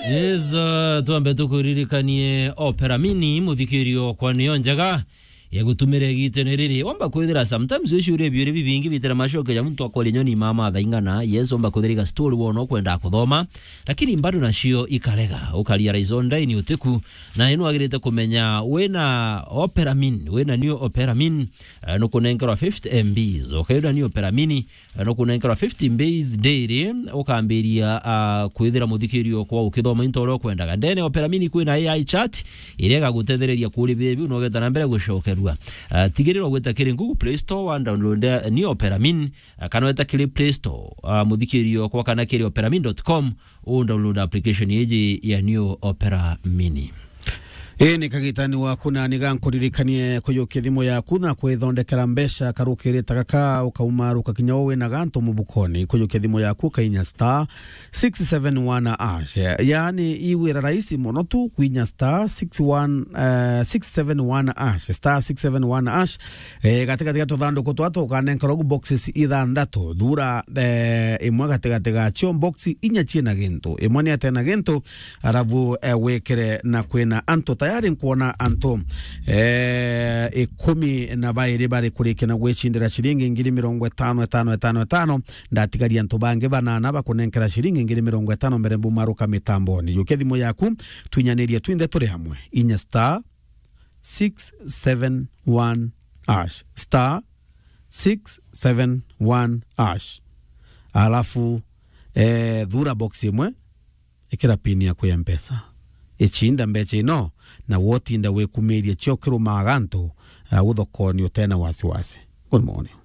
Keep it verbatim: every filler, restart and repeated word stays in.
Yes, uh, tuambe tukuririkanie Opera Mini muthikirio kwa niyo njaga ya gutumire giteneriri omba kwithira sometimes wishure byure bibingi bitera mashoke ya mtu akole nyoni mama thaingana yes omba kwithira story wono kwenda kuthoma lakini mbado nacio ikarega ukalia raizonda ini uteku na ino agirite kumenya wena Opera Mini wena new Opera Mini uh, no kunenkerwa fifty megabytes okay wena new Opera Mini uh, no kunenkerwa fifty megabytes daily ukambiria uh, kwithira muthikirio kwa ukithoma intoro kwenda gandene Opera Mini kwina A I chat irega gutethereria kuri bibi unogeta na mbere gushokerwa Uh, tigiriro gweta kiri Google Play Store and download uh, ni Opera Mini uh, kana weta kiri Play Store uh, muthikirio kwa kana kiri opera mini dot com u download application yeji ya New Opera Mini. E ni kagitani wa kuna niga nkuririkanie kuyukia thimu yaku na kwithondekera mbesha karukirita gaka ukaumaru kakinyawe na ganto mubukoni kuyukia thimu yaku kainya star six seven one ash yani iwe rahisi muno tu kuinya star six one uh, six seven one ash star six seven one ash e katika tika tuthando kutwato kanenka boxes ithanthatu thura e imwe katika tika chio box inya china gento imwe ni atena gento arabu e, wekere na kwena anto tayari nkuona anto eh ikumi na bairi bari kurikina gwechindira shilingi ngiri mirongo itano itano itano itano ndatigaria anto bange banana bakunenkera shilingi ngiri mirongo itano merembu maruka mitamboni yuke thimo yaku tunyaniria twinde turi hamwe inya star six seven one ash star six seven one ash alafu eh dhura box imwe ikira pini ya kwa mpesa echinda mbeche ino na wotinda we kumeria chokero maganto uh, uthokoni utena wasiwasi. Good morning.